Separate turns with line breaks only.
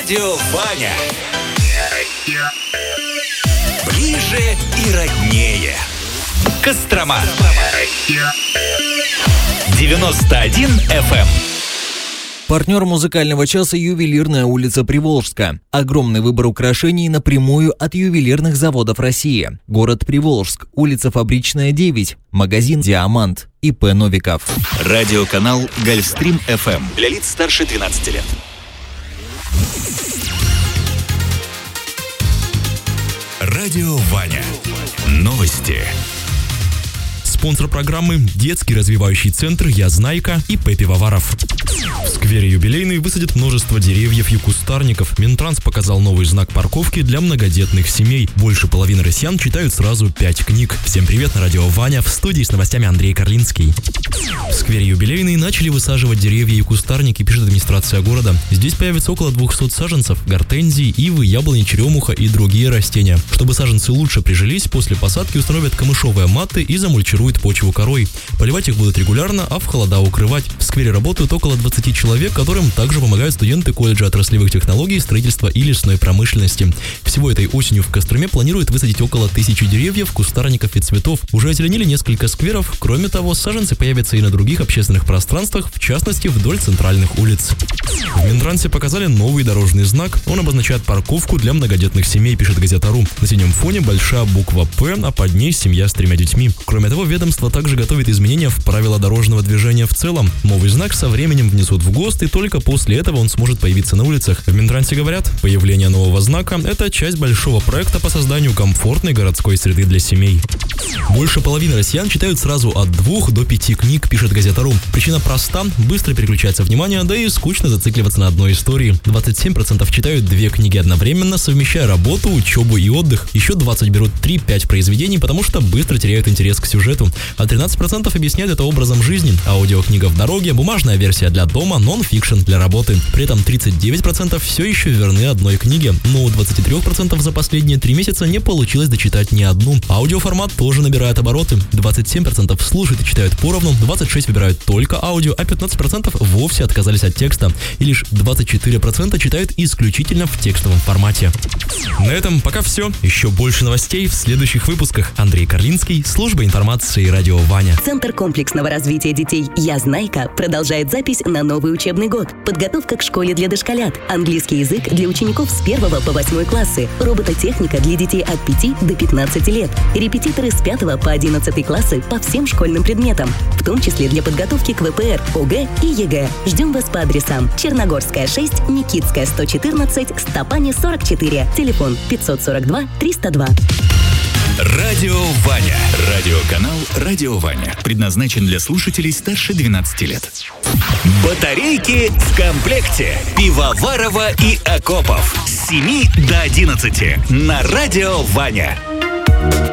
Радио Ваня. Ближе и роднее. Кострома. 91 FM.
Партнер музыкального часа «Ювелирная улица Приволжска». Огромный выбор украшений напрямую от ювелирных заводов России. Город Приволжск, улица Фабричная, 9. Магазин «Диамант». ИП Новиков.
Радиоканал «Гольфстрим FM». Для лиц старше 12 лет. Радио Ваня. Новости.
Спонсор программы – детский развивающий центр «Я Знайка» и ИП Пивоваров. В сквере Юбилейный высадят множество деревьев и кустарников. Минтранс показал новый знак парковки для многодетных семей. Больше половины россиян читают сразу 5 книг. Всем привет, на радио Ваня. В студии с новостями Андрей Карлинский. В сквере Юбилейный начали высаживать деревья и кустарники, пишет администрация города. Здесь появится около 200 саженцев, гортензии, ивы, яблони, черемуха и другие растения. Чтобы саженцы лучше прижились, после посадки установят камышовые маты и замульчируют почву корой. Поливать их будут регулярно, а в холода укрывать. В сквере работают около 20 человек, которым также помогают студенты колледжа отраслевых технологий, строительства и лесной промышленности. Всего этой осенью в Костроме планируют высадить около 1000 деревьев, кустарников и цветов. Уже озеленили несколько скверов. Кроме того, саженцы появятся и на других общественных пространствах, в частности, вдоль центральных улиц. В Минтрансе показали новый дорожный знак. Он обозначает парковку для многодетных семей, пишет Газета.ру. На синем фоне большая буква «П», а под ней семья с 3 детьми. Кроме того, ведомство также готовит изменения в правила дорожного движения в целом. Новый знак со временем внесут в ГОСТ, и только после этого он сможет появиться на улицах. В Минтрансе говорят, появление нового знака – это часть большого проекта по созданию комфортной городской среды для семей. Больше половины россиян читают сразу от 2 до 5 книг, пишет Газета.ру. Причина проста – быстро переключается внимание, да и скучно зацикливаться на одной истории. 27% читают 2 книги одновременно, совмещая работу, учебу и отдых. Еще 20% берут 3-5 произведений, потому что быстро теряют интерес к сюжету. А 13% объясняют это образом жизни. Аудиокнига в дороге, бумажная версия для дома, нон-фикшн для работы. При этом 39% все еще верны одной книге. Но у 23% за последние 3 месяца не получилось дочитать ни одну. Аудиоформат тоже набирает обороты. 27% слушают и читают поровну, 26% выбирают только аудио, а 15% вовсе отказались от текста. И лишь 24% читают исключительно в текстовом формате. На этом пока все. Еще больше новостей в следующих выпусках. Андрей Карлинский, служба информации Радио Ваня.
Центр комплексного развития детей «Я Знайка» продолжает запись на новый учебный год. Подготовка к школе для дошколят, английский язык для учеников с 1 по 8 классы, робототехника для детей от 5 до 15 лет, репетиторы с 5 по 11 классы по всем школьным предметам, в том числе для подготовки к ВПР, ОГЭ и ЕГЭ. Ждем вас по адресам: Черногорская, 6, Никитская, 114, Стопани, 44, телефон 542 302.
Радио Ваня. Радиоканал «Радио Ваня». Предназначен для слушателей старше 12 лет. Батарейки в комплекте. Пивоварова и Акопов. С 7 до 11. На Радио Ваня.